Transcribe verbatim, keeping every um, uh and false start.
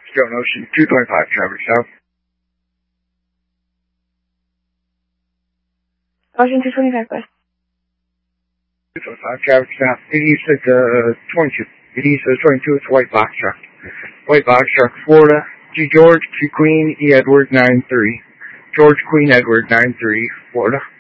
Stone Ocean, two twenty-five, traffic south. Ocean two twenty-five, bye. two twenty-five, traffic south. It east at uh, twenty-two. It east at twenty-two, it's a white box truck. White box truck, Florida. G George, G Queen, E Edward, nine three. George, Queen, Edward, nine three, Florida.